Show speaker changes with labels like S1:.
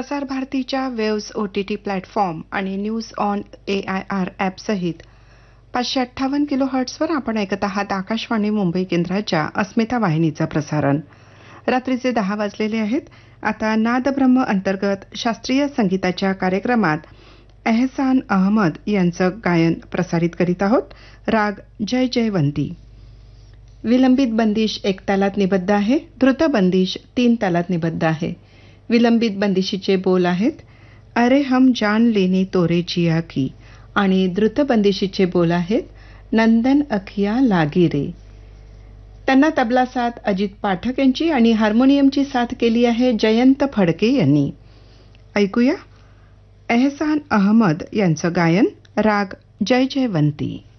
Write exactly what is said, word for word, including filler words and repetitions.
S1: प्रसार भारतीच्या waves O T T platform आणि news on A I R ॲपसहित पाचशे अठ्ठावन्न किलो हर्ट्सवर आपण ऐकत आहात आकाशवाणी मुंबई केंद्राच्या अस्मिता वाहिनीचं प्रसारण. रात्रीचे दहा वाजलेले आहेत. आता नादब्रह्म अंतर्गत शास्त्रीय संगीताच्या कार्यक्रमात एहसान अहमद यांचं गायन प्रसारित करीत आहोत. राग जय जयवंती. विलंबित बंदिश एक तालात निबद्ध आहे. द्रुत बंदिश तीन तालात निबद्ध आहे. विलंबित बंदिशीचे बोल आहेत, अरे हम जान लेनी तोरे जिया की, आणि द्रुत बंदिशीचे बोल आहेत, नंदन अखिया लागी रे. त्यांना तबला साथ अजित पाठक यांची आणि हार्मोनियमची साथ केली आहे जयंत फडके यांनी. ऐकूया एहसान अहमद यांचं गायन. राग जय जयवंती.